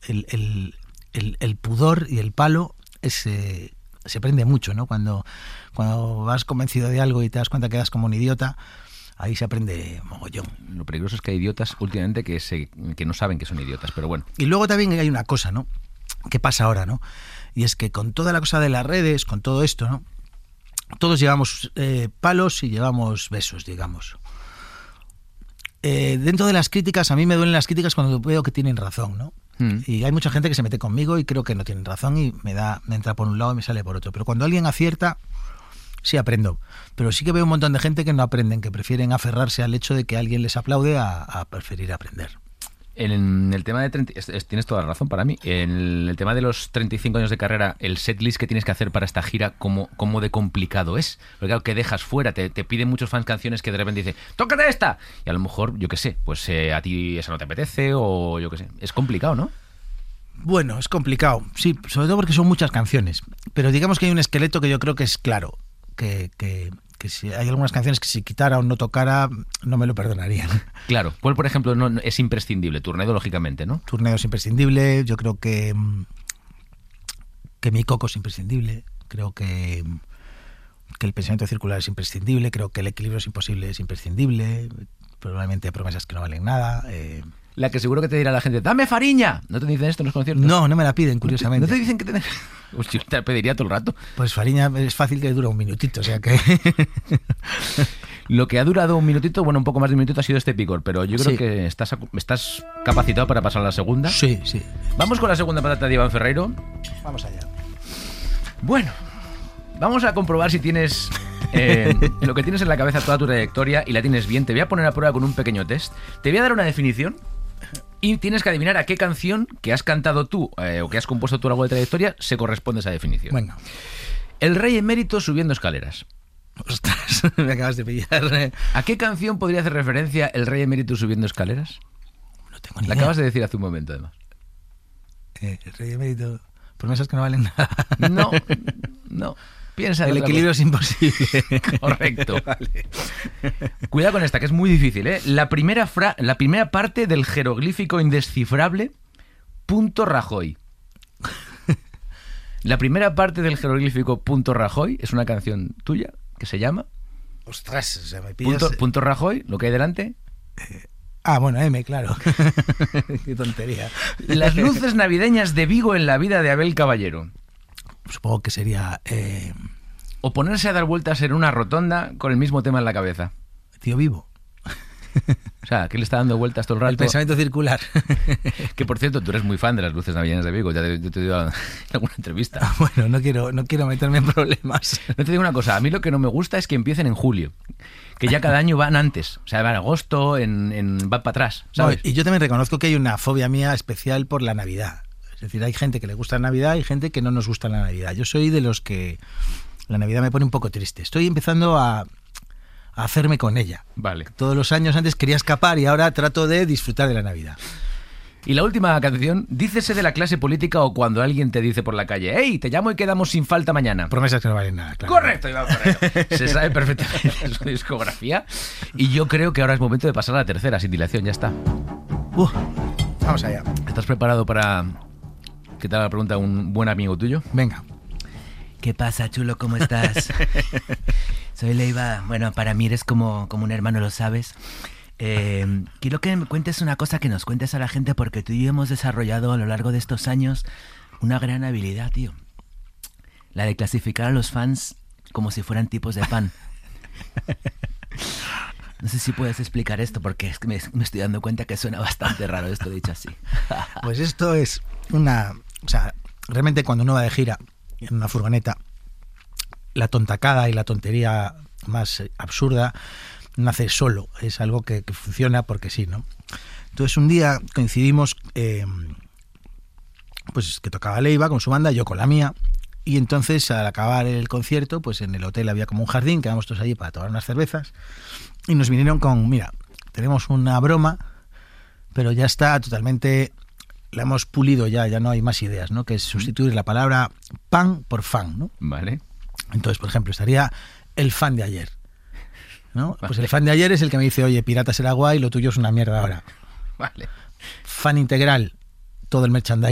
el pudor y el palo se aprende mucho, ¿no? Cuando vas convencido de algo y te das cuenta que eres como un idiota, ahí se aprende mogollón. Lo peligroso es que hay idiotas últimamente que no saben que son idiotas, pero bueno. Y luego también hay una cosa, ¿no? ¿Qué pasa ahora, no? Y es que con toda la cosa de las redes, con todo esto, ¿no? Todos llevamos palos y llevamos besos, digamos. Dentro de las críticas, a mí me duelen las críticas cuando veo que tienen razón, ¿no? Y hay mucha gente que se mete conmigo y creo que no tienen razón y me entra por un lado y me sale por otro. Pero cuando alguien acierta, sí aprendo. Pero sí que veo un montón de gente que no aprenden, que prefieren aferrarse al hecho de que alguien les aplaude a preferir aprender. En el tema de tienes toda la razón para mí. En el tema de los 35 años de carrera, el setlist que tienes que hacer para esta gira, ¿cómo de complicado es? Porque claro, que dejas fuera, te piden muchos fans canciones que de repente dicen ¡tócate esta! Y a lo mejor, yo qué sé, pues a ti esa no te apetece o yo qué sé. Es complicado, ¿no? Bueno, es complicado, sí, sobre todo porque son muchas canciones. Pero digamos que hay un esqueleto que yo creo que es claro, que si hay algunas canciones que si quitara o no tocara no me lo perdonarían. Claro, ¿cuál por ejemplo no es imprescindible? Tornado, lógicamente, ¿no? Tornado es imprescindible, yo creo que Mi Coco es imprescindible, creo que el pensamiento circular es imprescindible, creo que el equilibrio es imposible es imprescindible, probablemente Promesas que no valen nada. La que seguro que te dirá la gente, ¡dame Fariña! ¿No te dicen esto en los conciertos? No me la piden, curiosamente. ¿No te dicen que te... Pues yo te la pediría todo el rato. Pues Fariña es fácil que dura un minutito, o sea que... Lo que ha durado un minutito, bueno, un poco más de un minutito ha sido este picor, pero yo creo que estás capacitado para pasar a la segunda. Sí. Vamos con la segunda patata de Iván Ferreiro. Vamos allá. Bueno, vamos a comprobar si tienes lo que tienes en la cabeza toda tu trayectoria y la tienes bien. Te voy a poner a prueba con un pequeño test. Te voy a dar una definición y tienes que adivinar a qué canción que has cantado tú o que has compuesto tú a lo largo de trayectoria se corresponde esa definición. Venga. El rey emérito subiendo escaleras. Ostras, me acabas de pillar. ¿A qué canción podría hacer referencia el rey emérito subiendo escaleras? No tengo ni idea. La acabas de decir hace un momento, además. El rey emérito... Promesas que no valen nada. No. Piensa. El equilibrio es imposible. Correcto. Vale. Cuidado con esta, que es muy difícil, ¿eh? La primera parte del jeroglífico indescifrable punto Rajoy. La primera parte del jeroglífico punto Rajoy es una canción tuya que se llama... Ostras, o sea, me pillas... Punto Rajoy, lo que hay delante... bueno, M, claro. Qué tontería. Las luces navideñas de Vigo en la vida de Abel Caballero. Supongo que sería... O ponerse a dar vueltas en una rotonda con el mismo tema en la cabeza. Tío Vivo. O sea, que le está dando vueltas todo el rato. El pensamiento circular. Que por cierto, tú eres muy fan de las luces navideñas de Vigo. Ya te he dicho en alguna entrevista. Bueno, no quiero meterme en problemas. No te digo una cosa, a mí lo que no me gusta es que empiecen en julio. Que ya cada año van antes. O sea, van en agosto, van para atrás, ¿sabes? No, y yo también reconozco que hay una fobia mía especial por la Navidad. Es decir, hay gente que le gusta la Navidad y gente que no nos gusta la Navidad. Yo soy de los que la Navidad me pone un poco triste. Estoy empezando a hacerme con ella. Vale. Todos los años antes quería escapar y ahora trato de disfrutar de la Navidad. Y la última canción, dícese de la clase política o cuando alguien te dice por la calle, ¡hey, te llamo y quedamos sin falta mañana! Promesas que no valen nada, claro. Correcto, Iván Ferreiro. Se sabe perfectamente su discografía y yo creo que ahora es momento de pasar a la tercera, sin dilación, ya está. Vamos allá. ¿Estás preparado para que te haga la pregunta un buen amigo tuyo? Venga. ¿Qué pasa, chulo? ¿Cómo estás? Soy Leiva. Bueno, para mí eres como un hermano, lo sabes. Quiero que me cuentes una cosa, que nos cuentes a la gente, porque tú y yo hemos desarrollado a lo largo de estos años una gran habilidad, tío. La de clasificar a los fans como si fueran tipos de pan. No sé si puedes explicar esto, porque es que me estoy dando cuenta que suena bastante raro esto dicho así. Pues esto es una... O sea, realmente cuando uno va de gira en una furgoneta, la tontacada y la tontería más absurda nace solo. Es algo que funciona porque sí, ¿no? Entonces un día coincidimos, pues que tocaba Leiva con su banda, yo con la mía, y entonces al acabar el concierto, pues en el hotel había como un jardín, quedamos todos allí para tomar unas cervezas, y nos vinieron con, mira, tenemos una broma, pero ya está totalmente... La hemos pulido ya no hay más ideas, ¿no? Que es sustituir la palabra pan por fan, ¿no? Vale. Entonces, por ejemplo, estaría el fan de ayer, ¿no? Pues el fan de ayer es el que me dice, oye, Piratas era guay, lo tuyo es una mierda ahora. Vale. Fan integral, todo el merchandising